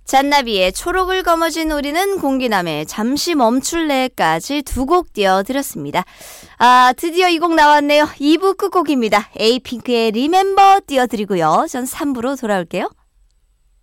잔나비의 초록을 거머쥔 우리는 공기남의 잠시 멈출래까지 두 곡 띄워드렸습니다. 드디어 이 곡 나왔네요. 2부 끝곡입니다. 에이핑크의 리멤버 띄워드리고요. 전 3부로 돌아올게요.